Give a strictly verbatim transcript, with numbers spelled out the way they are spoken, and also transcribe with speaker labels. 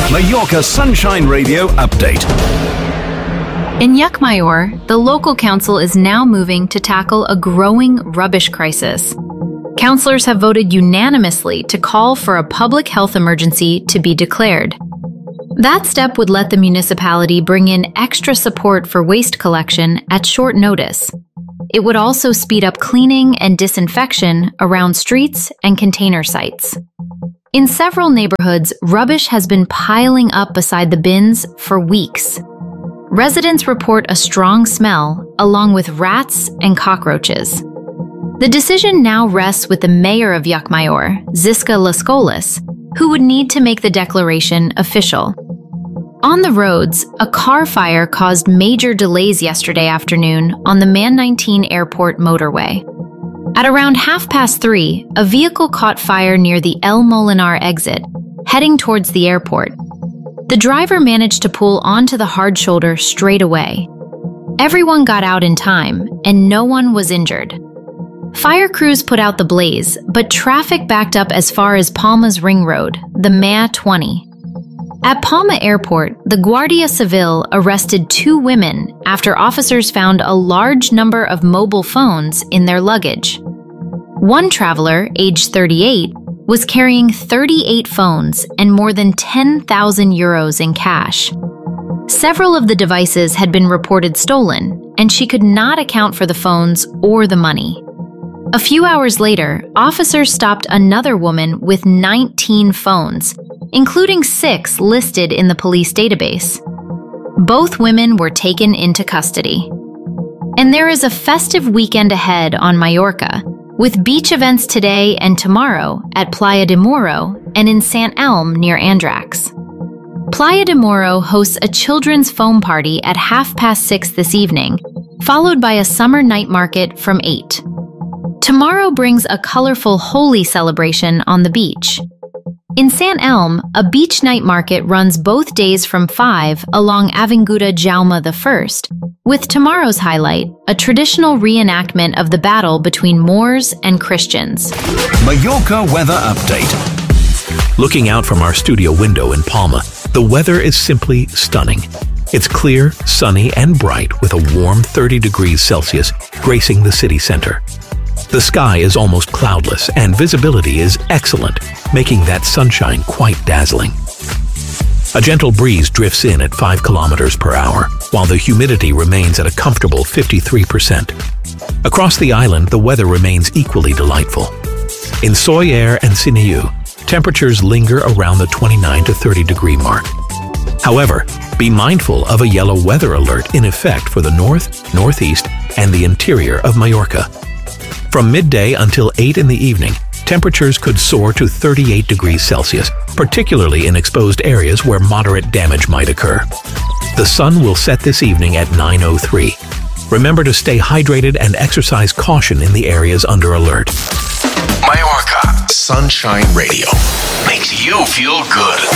Speaker 1: Mallorca Sunshine Radio update.
Speaker 2: In Llacmayor, the local council is now moving to tackle a growing rubbish crisis. Councillors have voted unanimously to call for a public health emergency to be declared. That step would let the municipality bring in extra support for waste collection at short notice. It would also speed up cleaning and disinfection around streets and container sites. In several neighborhoods, rubbish has been piling up beside the bins for weeks. Residents report a strong smell, along with rats and cockroaches. The decision now rests with the mayor of Llacmayor, Zisca Lascolas, who would need to make the declaration official. On the roads, a car fire caused major delays yesterday afternoon on the Man nineteen Airport motorway. At around half past three, a vehicle caught fire near the El Molinar exit, heading towards the airport. The driver managed to pull onto the hard shoulder straight away. Everyone got out in time, and no one was injured. Fire crews put out the blaze, but traffic backed up as far as Palma's Ring Road, the M A twenty. At Palma Airport, the Guardia Civil arrested two women after officers found a large number of mobile phones in their luggage. One traveler, aged thirty-eight, was carrying thirty-eight phones and more than ten thousand euros in cash. Several of the devices had been reported stolen, and she could not account for the phones or the money. A few hours later, officers stopped another woman with nineteen phones, including six listed in the police database. Both women were taken into custody. And there is a festive weekend ahead on Mallorca, with beach events today and tomorrow at Playa de Moro and in Sant Elm near Andrax. Playa de Moro hosts a children's foam party at half past six this evening, followed by a summer night market from eight. Tomorrow brings a colorful Holi celebration on the beach. In Sant Elm, a beach night market runs both days from five along Avinguda Jaume the First, with tomorrow's highlight, a traditional reenactment of the battle between Moors and Christians.
Speaker 1: Mallorca weather update.
Speaker 3: Looking out from our studio window in Palma, the weather is simply stunning. It's clear, sunny, and bright with a warm thirty degrees Celsius gracing the city center. The sky is almost cloudless and visibility is excellent, making that sunshine quite dazzling. A gentle breeze drifts in at five kilometers per hour, while the humidity remains at a comfortable fifty-three percent. Across the island, the weather remains equally delightful. In Sóller and Siniu, temperatures linger around the twenty-nine to thirty degree mark. However, be mindful of a yellow weather alert in effect for the north, northeast, and the interior of Mallorca. From midday until eight in the evening, temperatures could soar to thirty-eight degrees Celsius, particularly in exposed areas where moderate damage might occur. The sun will set this evening at nine oh three. Remember to stay hydrated and exercise caution in the areas under alert.
Speaker 1: Mallorca Sunshine Radio makes you feel good.